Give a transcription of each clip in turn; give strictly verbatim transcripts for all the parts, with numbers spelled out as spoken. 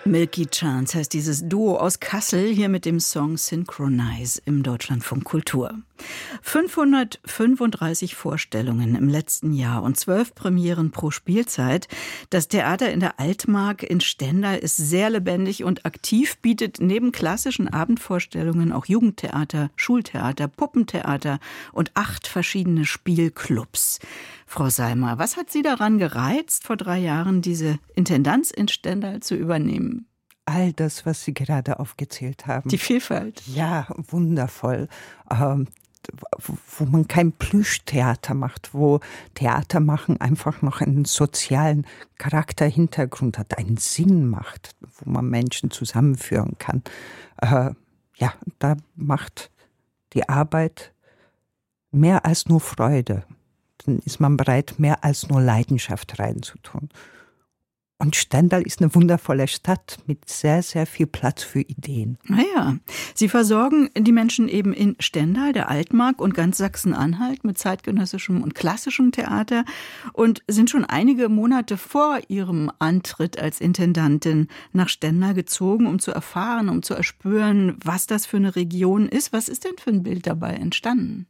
Milky Chance heißt dieses Duo aus Kassel, hier mit dem Song Synchronize im Deutschlandfunk Kultur. fünfhundertfünfunddreißig Vorstellungen im letzten Jahr und zwölf Premieren pro Spielzeit. Das Theater in der Altmark in Stendal ist sehr lebendig und aktiv, bietet neben klassischen Abendvorstellungen auch Jugendtheater, Schultheater, Puppentheater und acht verschiedene Spielclubs. Frau Seimer, was hat Sie daran gereizt, vor drei Jahren diese Intendanz in Stendal zu übernehmen? All das, was Sie gerade aufgezählt haben. Die Vielfalt. Ja, wundervoll. Ähm, wo man kein Plüschtheater macht, wo Theater machen einfach noch einen sozialen Charakterhintergrund hat, einen Sinn macht, wo man Menschen zusammenführen kann. Äh, ja, da macht die Arbeit mehr als nur Freude. Dann ist man bereit, mehr als nur Leidenschaft reinzutun. Und Stendal ist eine wundervolle Stadt mit sehr, sehr viel Platz für Ideen. Naja, Sie versorgen die Menschen eben in Stendal, der Altmark und ganz Sachsen-Anhalt mit zeitgenössischem und klassischem Theater und sind schon einige Monate vor Ihrem Antritt als Intendantin nach Stendal gezogen, um zu erfahren, um zu erspüren, was das für eine Region ist. Was ist denn für ein Bild dabei entstanden?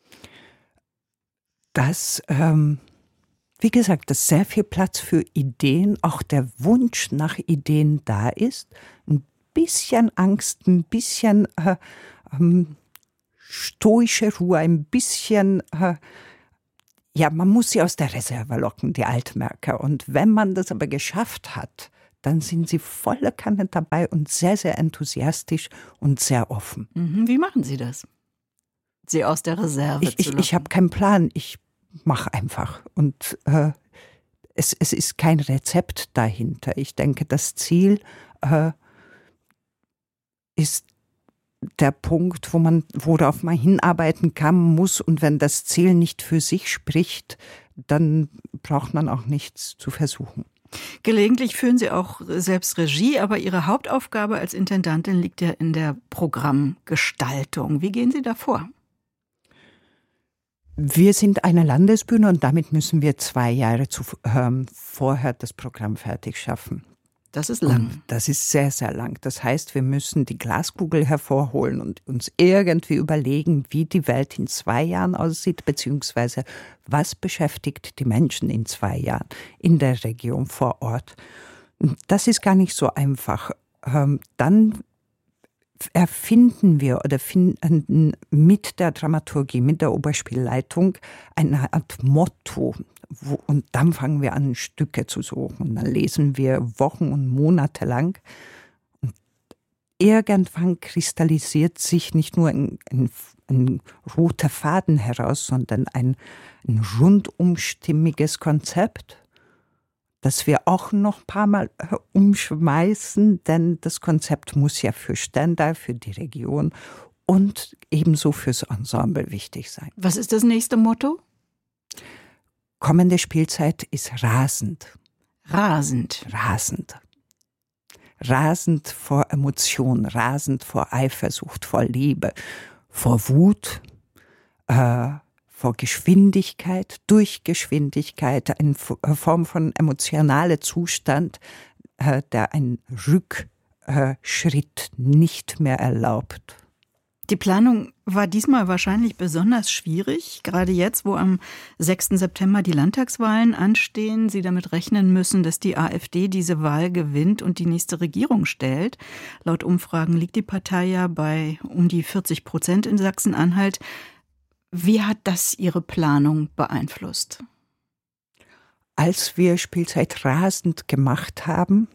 Das, ähm Wie gesagt, dass sehr viel Platz für Ideen, auch der Wunsch nach Ideen da ist. Ein bisschen Angst, ein bisschen äh, ähm, stoische Ruhe, ein bisschen, äh, ja, man muss sie aus der Reserve locken, die Altmärker. Und wenn man das aber geschafft hat, dann sind sie volle Kanne dabei und sehr, sehr enthusiastisch und sehr offen. Mhm. Wie machen Sie das? Sie aus der Reserve ich, zu ich, locken? Ich habe keinen Plan, ich mach einfach. Und äh, es, es ist kein Rezept dahinter. Ich denke, das Ziel äh, ist der Punkt, wo man, worauf man hinarbeiten kann, muss. Und wenn das Ziel nicht für sich spricht, dann braucht man auch nichts zu versuchen. Gelegentlich führen Sie auch selbst Regie, aber Ihre Hauptaufgabe als Intendantin liegt ja in der Programmgestaltung. Wie gehen Sie da vor? Wir sind eine Landesbühne und damit müssen wir zwei Jahre zu, ähm, vorher das Programm fertig schaffen. Das ist lang. Und das ist sehr, sehr lang. Das heißt, wir müssen die Glaskugel hervorholen und uns irgendwie überlegen, wie die Welt in zwei Jahren aussieht, beziehungsweise was beschäftigt die Menschen in zwei Jahren in der Region vor Ort. Und das ist gar nicht so einfach. Ähm, dann erfinden wir oder finden mit der Dramaturgie, mit der Oberspielleitung eine Art Motto. Wo, und dann fangen wir an, Stücke zu suchen. Dann lesen wir Wochen und Monate lang. Und irgendwann kristallisiert sich nicht nur ein, ein, ein roter Faden heraus, sondern ein, ein rundum stimmiges Konzept, das wir auch noch ein paar Mal umschmeißen, denn das Konzept muss ja für Stendal, für die Region und ebenso fürs Ensemble wichtig sein. Was ist das nächste Motto? Kommende Spielzeit ist rasend. Rasend. Rasend. Rasend vor Emotion, rasend vor Eifersucht, vor Liebe, vor Wut, äh, vor Geschwindigkeit, durch Geschwindigkeit, eine Form von emotionaler Zustand, äh, der einen Rückschritt nicht mehr erlaubt. Die Planung war diesmal wahrscheinlich besonders schwierig, gerade jetzt, wo am sechsten September die Landtagswahlen anstehen, Sie damit rechnen müssen, dass die AfD diese Wahl gewinnt und die nächste Regierung stellt. Laut Umfragen liegt die Partei ja bei um die vierzig Prozent in Sachsen-Anhalt. Wie hat das Ihre Planung beeinflusst? Als wir Spielzeit rasend gemacht haben,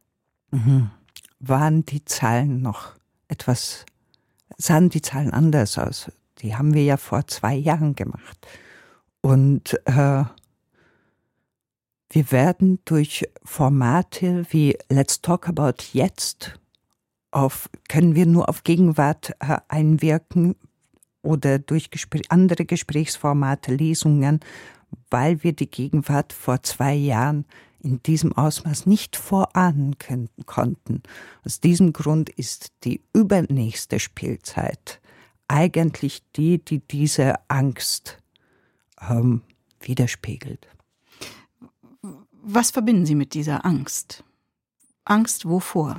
waren die Zahlen noch etwas, sahen die Zahlen anders aus. Die haben wir ja vor zwei Jahren gemacht. Und äh, wir werden durch Formate wie Let's Talk About Jetzt, auf, können wir nur auf Gegenwart äh, einwirken, oder durch Gespr- andere Gesprächsformate, Lesungen, weil wir die Gegenwart vor zwei Jahren in diesem Ausmaß nicht vorahnen können, konnten. Aus diesem Grund ist die übernächste Spielzeit eigentlich die, die diese Angst ähm, widerspiegelt. Was verbinden Sie mit dieser Angst? Angst wovor?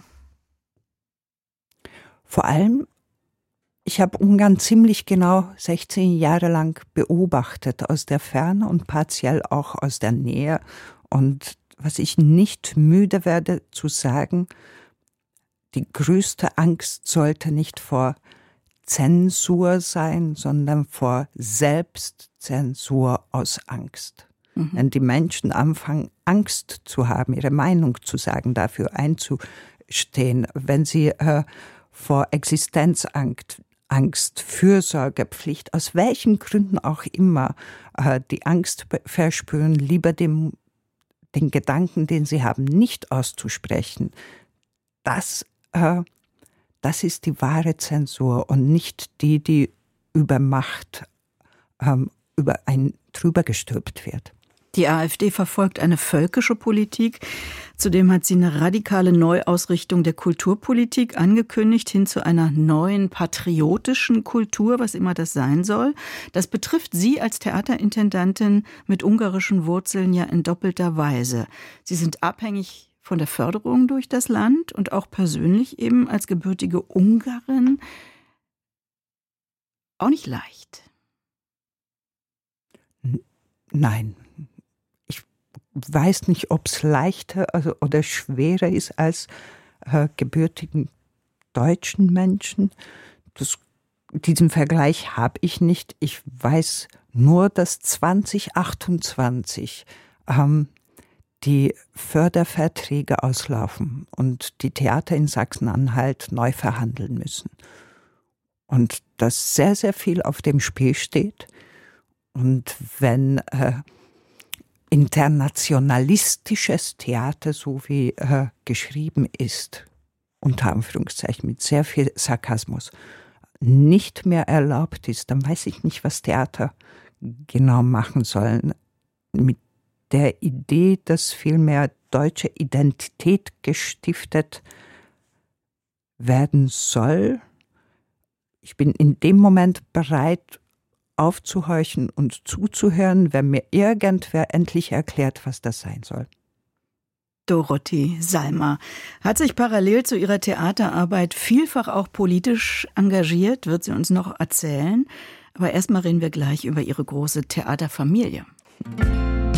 Vor allem, ich habe Ungarn ziemlich genau sechzehn Jahre lang beobachtet, aus der Ferne und partiell auch aus der Nähe. Und was ich nicht müde werde zu sagen, die größte Angst sollte nicht vor Zensur sein, sondern vor Selbstzensur aus Angst. Mhm. Wenn die Menschen anfangen, Angst zu haben, ihre Meinung zu sagen, dafür einzustehen, wenn sie äh, vor Existenzangst, Angst, Fürsorgepflicht, aus welchen Gründen auch immer, äh, die Angst verspüren, lieber dem, den Gedanken, den sie haben, nicht auszusprechen, das äh, Das ist die wahre Zensur und nicht die, die über Macht ähm, über einen drüber gestülpt wird. Die AfD verfolgt eine völkische Politik. Zudem hat sie eine radikale Neuausrichtung der Kulturpolitik angekündigt, hin zu einer neuen patriotischen Kultur, was immer das sein soll. Das betrifft Sie als Theaterintendantin mit ungarischen Wurzeln ja in doppelter Weise. Sie sind abhängig von der Förderung durch das Land und auch persönlich eben als gebürtige Ungarin auch nicht leicht. Nein. Ich weiß nicht, ob es leichter also, oder schwerer ist als äh, gebürtigen deutschen Menschen. Das, diesen Vergleich habe ich nicht. Ich weiß nur, dass zwanzig achtundzwanzig ähm, die Förderverträge auslaufen und die Theater in Sachsen-Anhalt neu verhandeln müssen. Und dass sehr, sehr viel auf dem Spiel steht. Und wenn äh, internationalistisches Theater, so wie äh, geschrieben ist, unter Anführungszeichen mit sehr viel Sarkasmus, nicht mehr erlaubt ist, dann weiß ich nicht, was Theater genau machen sollen. Mit der Idee, dass vielmehr deutsche Identität gestiftet werden soll. Ich bin in dem Moment bereit, aufzuhorchen und zuzuhören, wenn mir irgendwer endlich erklärt, was das sein soll. Dorothee Salma hat sich parallel zu ihrer Theaterarbeit vielfach auch politisch engagiert, wird sie uns noch erzählen. Aber erstmal reden wir gleich über ihre große Theaterfamilie.